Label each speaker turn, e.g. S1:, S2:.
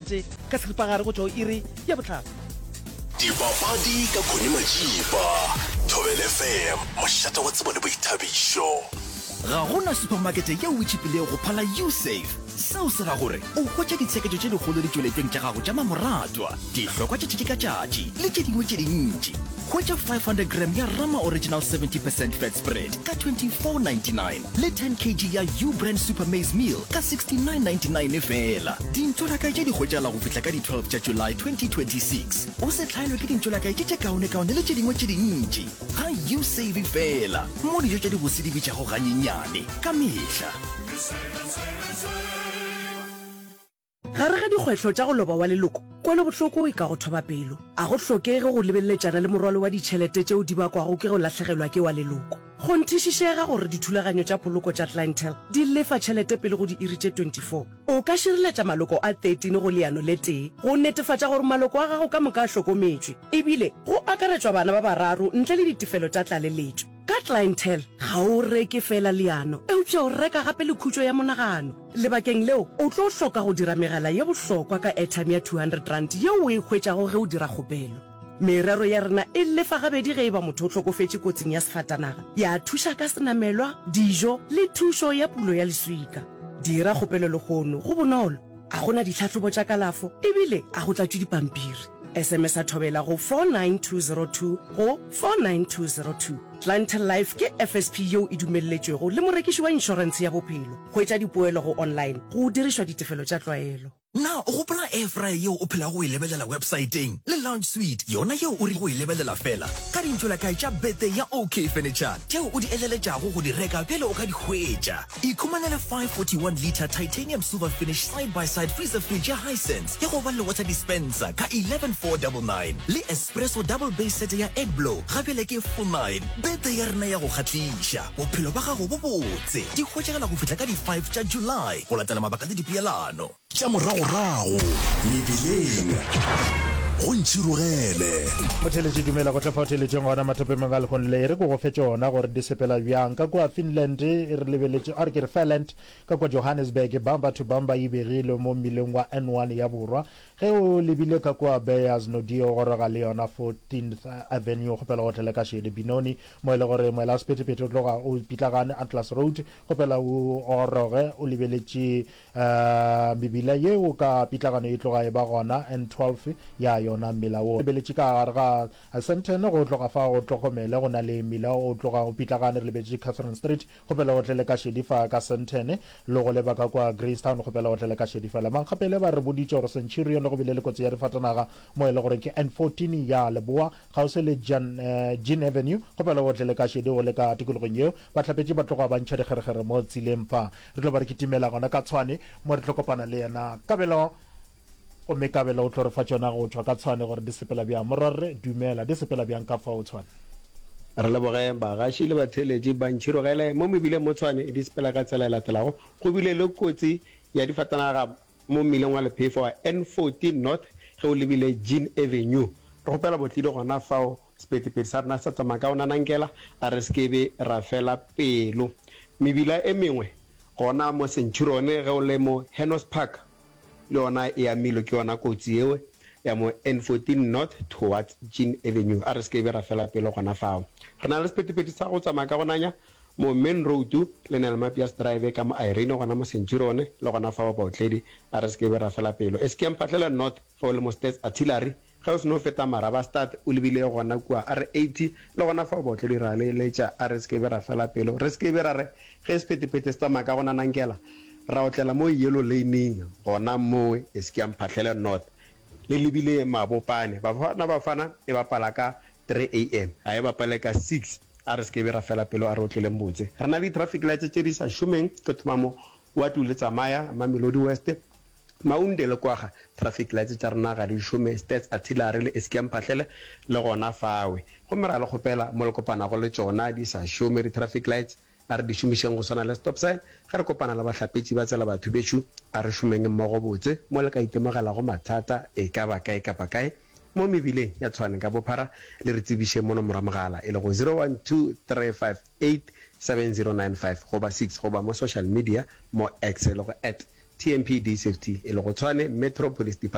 S1: tše ka seripagare go tšwa iri ya bohlano.
S2: Dipapadi ka Connie Majiba, Thobela FM, mošate wa tsebo le boithabišo.
S3: Ga gona supermarket ya o itšhipilego go phala USave. Seo se ra gore o hwetša ditsheketšo tše dikgolo di tšweletšeng tša gago tša mamoratwa, dihlokwa tše tšatši ka tšatši le tše dingwe tše dintši. Hwetša 500 gram ya Rama Original 70% fat spread ka $24.99 le 10 kg ya U-Brand Super Maize Meal ka $69.99 fela. Dintšolakae tše di hwetšala go fihla ka di 12 tša July 2026. O se hlaelwe ke dintšolakae tše kaone-kaone le tše dingwe tše dintši. Ga USave fela mo dijo tša di bose di bitšago ganyenyane ka mehla.
S1: Gare ga dikgwetlho tša go loba wa leloko, kwele bohloko e ka go thoba pelo. A go hlokege go lebeletšana le morwalo wa ditšhelete tšeo di bakwago ke go lahlegelwa ke wa leloko. Go nthišišega gore dithulaganyo tša poloko tša clientele di lefa tšhelete pele go di iri tše 24. O ka širiletša maloko a 13 go leano le tee go netefatša gore maloko a gago ka moka a hlokometšwe, ebile go akaretšwa bana ba bararo ntle le ditefelo tša tlaleletšo. Ka clientele ga o reke fela leano eupša o reka gape le khutšo ya monagano. Lebakeng leo o tlo hloka go dira megala ye bohlokwa ka airtime ya 200 rand yeo o e hwetšago ge o dira kgopelo. Merero ya rena e lefa gabedi ge e ba motho o hlokofetše kotsing ya sefatanaga, ya thuša ka senamelwa, dijo le thušo ya pulo ya leswika. Dira kgopelo legono go bonolo, a gona ditlhatlhobo tša kalafo ebile a go tlatšwe dipampiri. SMS a thobela go 49202 go 49202. Clientele Life ke FSP yeo e dumelletšwego le morekiši wa inšorense ya bophelo. Hwetša dipoelo go online go dirišwa ditefelo tša tlwaelo.
S3: Na o gopola air fryer yeo o phela go e lebelela websiteng le lounge suite yona yeo o re go e lebelela fela ka dintšolakae tša birthday ya OK Furniture tšeo o di eleletšago go di reka pele o ka di hwetša. Ikhumanele 541 liter titanium silver finish side by side freezer fridge ya Hisense ya go ba le water dispenser ka 11499 le espresso double base set ya Eggblow gabele ke full 9. Birthday ya rena ya go kgatliša, bophelo ba gago bo botse di hwetšagela go fihla ka di 5 tša July go latela mabaka le dipeelano
S2: Tša moragorago, mebileng, go ntšhirogele.
S4: Motheletši dumela go tlefa hotheletšeng gona mathopemeng a lekgone le re ko go fetša ona gore di sepela bjang ka kwa Finland e re lebeletše a re ke re Finland ka kwa Johannesburg bamba to bamba e begile mo mmileng wa N1 ya borwa ge o lebile ka kwa Beyers Nodio gore ga le yona 14th Avenue go pela go tlela ka Shedi Binoni mo ile gore moela sepetepete o tloga o pitlagane Atlas Road go pela o oroge o lebeletše bibila ye o ka pitlagane e tloga e ba gona N12 ya yona mmila o lebeletše ka gare ga Santene go tloga fa go tlhokomele go na le mmila o tloga o pitlagane re lebeletše Catherine Street go pela go tlele ka Shedi fa ka Santene le go leba ka kwa Greystown go pela go tlele ka Shedi fa la mankgapele ba re boditše gore Centurion go bile le kotsi ya difatanaga mo ile gore ke N14 ya Leboa ga o se le Jean Avenue go pela go tlele ka Shedi go le ka tikologong yeo ba tlhapetše ba tloga ba ntšha dikgeregere mo tsileng fa re tlo ba re kitimela gona ka tshwane mo re tlokopana le yena kabelo o mekabelo o tlo re fa tšona go tšwa ka tshwane gore di sepela bjang morare dumela di sepela bjang ka fa o tshwane
S5: re leboge bagaši le batheletši ba ntšhirogele mo mebileng mo tshwane di sepela ka tsela e latelago go bile le kotsi ya difatanaga mo mmileng wa lephefo wa N14 North ge o lebile Jean Avenue re gopela botlile gona fao sepetepedi sa rena sa tsamaya ka ona nankela a re sekebe ra fela pelo mebila e mengwe gona mo Centurion ge o le mo Hennos Park le yona e amilwe ke yona kotsi ewe ya mo N14 North towards Jean Avenue a re sekebe ra fela pelo gona fao re na le sepetepedi sa go tsamaya ka gonanya mo main road le na le Mapias Drive ka mo Irene gona mo Centurion le gona fao ba otledi a re sekebe ra fela pelo es ke mphatlhela North fao le mo States Artillery ga o se no feta maraba start o lebile gona kwa R80 le gona fao ba otledi ra le letša a re sekebe ra fela pelo re sekebe ra re ge sepetepedi se tsamaya ka gona nankela ra otlela mo yellow lane gona mo es ke mphatlhela North le lebile mabopane ba fana e bapala ka 3 am a e bapale ka 6 a re sekebe ra fela pelo a re otleleng botse re na le traffic lights tše di sa šomeng ke thoma mo wa tule tsamaya Mamelodi West maunde le kwaga traffic lights tša rena ga di šome States Artillery le eske mphatlhele le gona fawe go mera le gopela mo le kopana go le tšona di sa šome di traffic lights a re di šomišeng go swana le stop sign ga re kopana le bahlapetši ba tsela batho bešo a re šomeng mmogo botse mo le ka itemogela go mathata e ka ba kae kapa kae mo mebileng ya tshwane ka bophara le re tsebiše mo nomoro mogala e le go 0123587095 goba 6 goba mo social media mo X le go @TMPD Safety e le go tshwane Metropolis